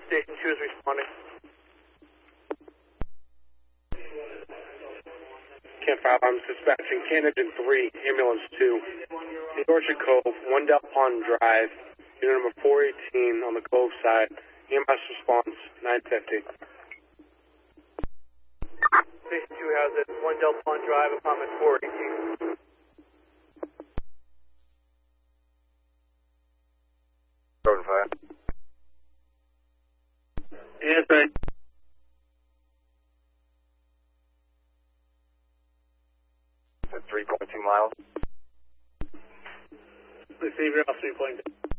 Station 2 is responding. Camp 5, I'm dispatching Canadian 3, Ambulance 2. In Orchard Cove, 1 Del Pond Drive, unit number 418 on the Cove side. EMS response, 950. Station 2 has it. 1 Del Pond Drive, apartment 418. Road 5. ASA. At 3.2 miles. Receiver off 3.2.